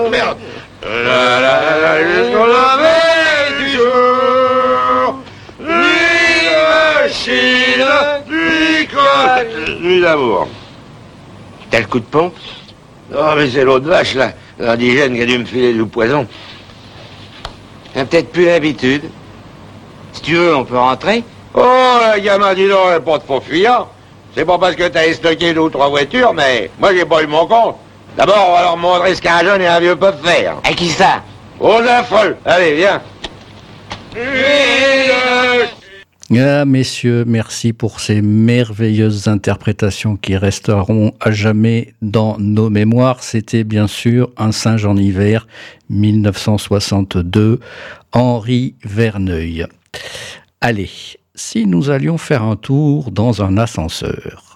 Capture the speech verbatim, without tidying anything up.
Merde. La la la la, jusqu'au lever du jour. Nuit de Chine, nuit coquette, nuit d'amour. T'as le coup de pompe? Oh, mais c'est l'autre vache, là, l'indigène qui a dû me filer du poison. T'as peut-être plus l'habitude. Si tu veux, on peut rentrer. Oh, le gamin, dis donc, pas de faux fuyant. C'est pas parce que t'as estoqué deux ou trois voitures, mais moi, j'ai pas eu mon compte. D'abord, on va leur montrer ce qu'un jeune et un vieux peuvent faire. À qui ça? Aux affreux. Allez, viens. Ah, messieurs, merci pour ces merveilleuses interprétations qui resteront à jamais dans nos mémoires. C'était bien sûr Un singe en hiver, dix-neuf cent soixante-deux, Henri Verneuil. Allez, si nous allions faire un tour dans un ascenseur.